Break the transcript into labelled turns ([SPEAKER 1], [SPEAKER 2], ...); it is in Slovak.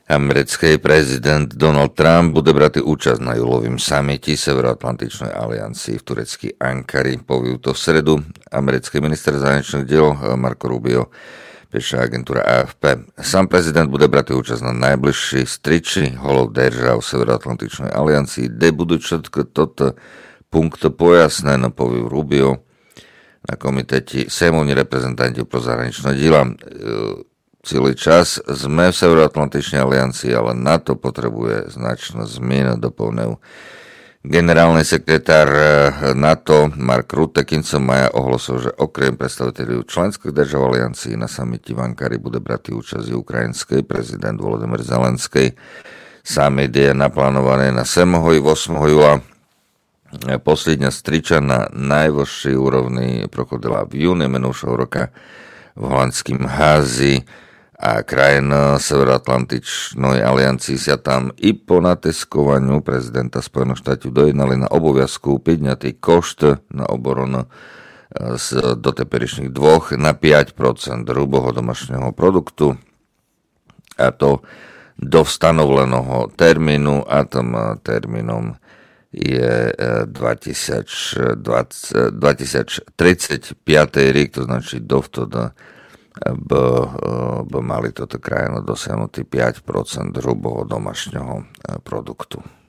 [SPEAKER 1] Americký prezident Donald Trump bude brať účasť na júlovým samite Severoatlantičnej aliancii v tureckej Ankari. Poviu to v stredu. Americký minister zahraničných diel Marco Rubio, píše agentúra AFP. Sám prezident bude brať účasť na najbližší striči holov držav Severoatlantičnej aliancii, kde budú všetko toto punkto pojasnené, poviu Rubio. Na komitete sejmovní reprezentanti pro zahraničné diela. Celý čas sme v Severoatlantičnej aliancii, ale NATO potrebuje značnú zmenu, doplňujú. Generálny sekretár NATO Mark Rutte koncom maja ohlasil, že okrem predstaviteľov členských držav aliancii na samite v Ankari bude brať účasť ukrajinský prezident Volodymyr Zelenský. Summit je naplánovaný na 7. i 8. júla. Posledná striča na najvyššej úrovni prochodila v júni minulého roka v holandským Házi. A krajina Severoatlantičnej aliancii sa tam i po natiskovaniu prezidenta Spojených štátov dojednali na obaviazku підняти кошти na obranu z doteперішніх 2 na 5% hrubého domášneho produktu, a to do stanoveného termínu, a tom termínom je 2035 rok, to znači dovtedy by mali toto krajinu dosiahnutý 5% hrubého domášneho produktu.